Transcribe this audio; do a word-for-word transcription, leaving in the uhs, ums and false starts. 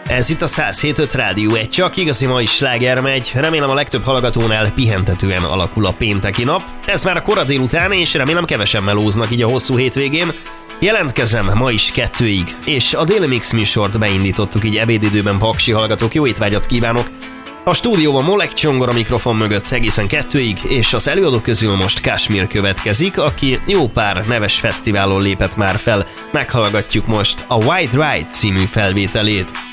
Ez itt a száz hét öt Rádió, egy csak igazi mai sláger megy. Remélem a legtöbb hallgatónál pihentetően alakul a pénteki nap. Ez már a kora délután, és remélem kevesen melóznak így a hosszú hétvégén. Jelentkezem ma is kettőig, és a Déli Mix műsort beindítottuk így ebédidőben, paksi hallgatók, jó étvágyat kívánok! A stúdióban Molek Csongor a mikrofon mögött egészen kettőig, és az előadók közül most Kashmir következik, aki jó pár neves fesztiválon lépett már fel. Meghallgatjuk most a White Ride című felvételét.